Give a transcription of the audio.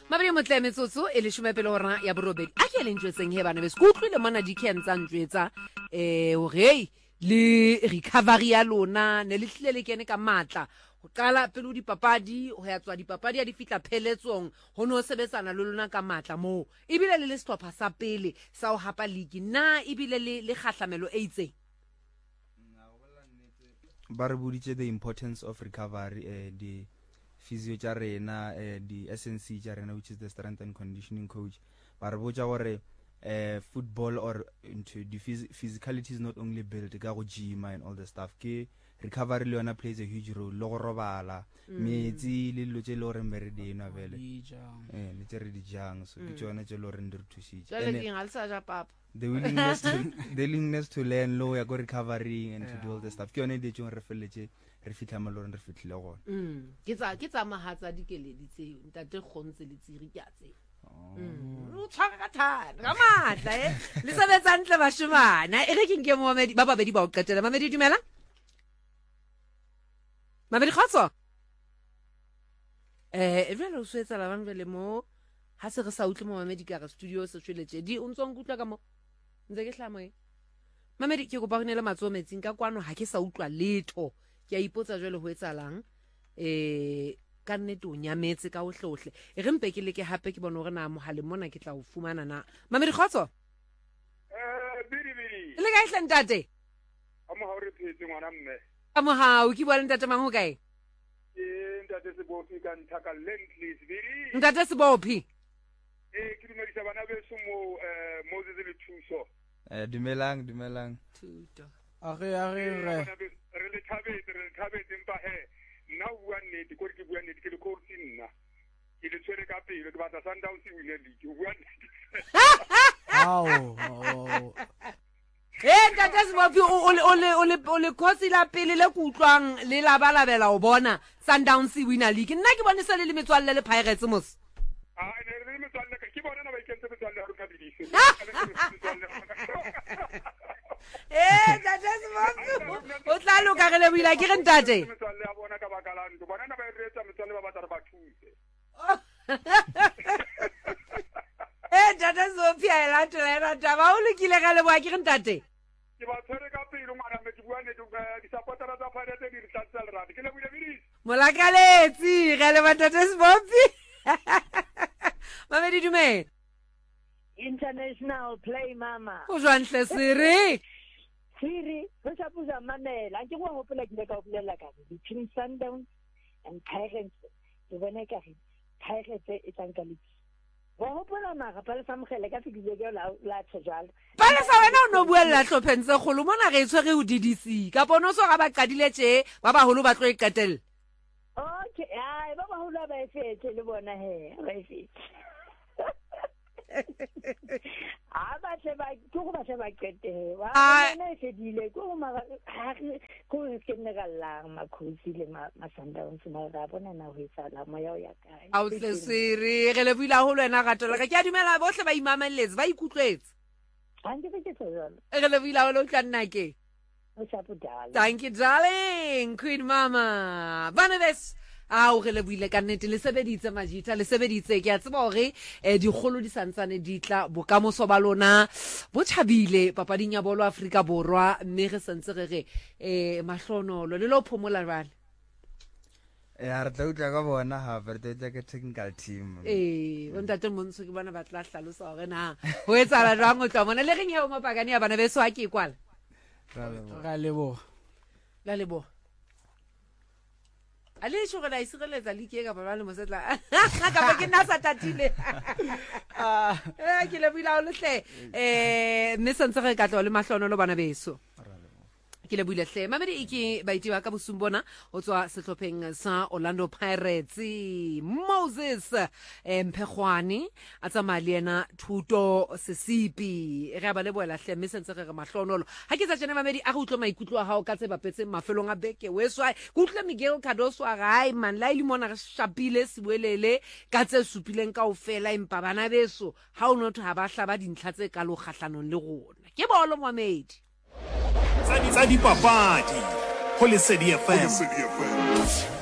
Mabedi motle metsotso e le shume pele hora ya borobedi a ke le ntjwetseng he bana be se utlwile mona di cancer ntjwetsa hore le recovery ya lona ne le hlile le kene ka matla go qala pele dipapadi ho ya tswa dipapadi ya di fitla pheletsong ho no sebetsana le lona ka matla mo ebile le stopha sa pele sa ho hapa league na ebile le khahlamelo e itseng ba re boditse the importance of recovery the physio tja rena the SNC tja rena which is the strength and conditioning coach ba re botsa gore football or into the physicality is not only built ka go gym and all the stuff ke recovery le yona plays a huge role le go robala metsi le lo tse le gore mbere di nwa vele le tse re di jang so ke tsona tse le gore ndi re thusitse the willingness to learn lo ya go recovery and to do all the stuff ke yone di tse re feletse re fitla mo lo re fitlile gona ke tsa mahatsa dikeledi tse ntate kgontse le tsiri ke a tse o tshwara ka thana ka matla le sebetsa ntle bashimana e re ke nke Mohamedi ba babedi ba o qetela Mohamedi dumela Mohamedi khotso jwale o swetsa la bana le mo ha se re sa utlwe Mohamedi ka re studio se tshweletse di o ntse ngutla ka mo ntse ke hlamo Mohamedi ke go ba gonela matso metsing ka kwano ha ke sa utlwa letho ke a ipotsa jwale ho etsalang ka nnete o nyametse ka hohlehohle e re mpe ke leke hape ke bona hore na mohale mona ke tla o fumana na Mohamedi khotso biri le ka ihla ntate amo ha re phetse ngwana mme amo ha o ke bua le ntate mang ho kae ntate se bofi ka ntaka Lendlease biri ntate se bofi ke dumedisa bana beso mo Moses le thuso dumelang thuto re le thabetse mpa he nna o bua nnete ko ke bua nnete ke le coach nna ke le tshwere ka pele ke batla Sundowns e wile league o bua nnete ntate se bofi o le coach la pele le kutlwang le la balabela o bona Sundowns e wina league nna ke bone se le metswalle le Pirates mos ne re le metswalle ke bona na ba ikentse metswalle ha re ka bidise ntate se bofi o tla loka re le buila ke re ntate metswalle ya bona ka bakalanto bona na ba re etsa metswalle ba batla re ba thuse ntate se bofi a ela tla taba o lokile ga le boa ke re ntate ke ba tshwere ka pele ngwana me ke bua ne di supportera tsa Pirates di re tlatsa le rata ke le buile bidise molakaletsi ga le ntate se bofi Mohamedi dumela international play mama o jwantle siri go sa pusa mamela ke go hopola ke ka bolela ka between Sundowns and Pirates ke bona ka re Pirates e tsanka le go hopola maga pa le samgele ka fikile ke la tshjala pa le sa wena o no buella hlopeng tse kholo mona re tshwere o DDC ka bona so ga ba qadile tše ba ba holo ba tlo ikatela okay ai ba ba holo ba efetse le bona he ba efetse ba se ba kete wa ne se dile ko ma ko ke ne galla ma khosi le ma Sundowns ma ra bona na ho isala moya ya kae a o tle siri re le buila ho lena gatela ka ke a dumela bohle ba imamelletse ba ikutlwetse ante ke tsona re le buila ho lo tla nna ke o sa putala thank you darling Queen Mama Banabes o re le buile ka nnete le sebeditse majita le sebeditse ke a tseba hore dikgolo di santsane di tla bokamoso ba lona bo thabile papading ya bolo Afrika Borwa mme re sentse re mahlonolo le lo phomola bana re tla utla ka bona ha re tla ke technical team ntate montsho ke bona ba tla hlalosa hore na ho etsala jwang o tla bona le reng ya o mapagane ya bana beso ha ke kwala ra lebo ale sho ga isireletsa league ka ba le mosetla ka ba ke nna sa tatile ke le buila o lehle mme sentse re ka tlo le mahlonolo bana beso ke le buile hle Mohamedi ke baiti ba ka bosumbona o tswa setlopheng sa Orlando Pirates Moses Mphegwane a tsamaya le yena thuto sesipi re ba le boela hle mme sentse re mahlonolo ha ke tsa tsena Mohamedi a go utlwa maikutlo a hao ka tse bapetse mafelong a beke weswa go utlwa Miguel Cardoso a gae man la ile mona re shapile sebuelele ka tse supileng ka ofela empa bana beso ha o notho ha ba hla ba dintlha tse ka lo kgahlanong le rona ke bolo Mohamedi tsa dipapadi ho Lesedi FM